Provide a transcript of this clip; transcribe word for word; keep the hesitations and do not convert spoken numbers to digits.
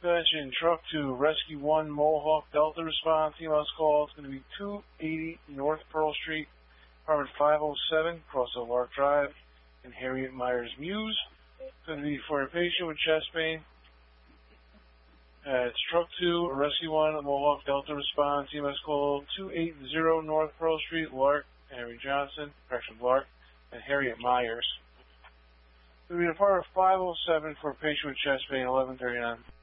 Attention, Truck two, Rescue one, Mohawk Delta response. Email's call. It's going to be two eighty North Pearl Street, apartment five oh seven, across the Lark Drive, in Harriet Myers Muse. It's going to be for a patient with chest pain. Uh, it's Truck two, Rescue one, Mohawk Delta response. Email's call two eighty North Pearl Street, Lark, Henry Johnson, correction, Lark, and Harriet Myers. It's going to be apartment five oh seven for a patient with chest pain, eleven thirty-nine.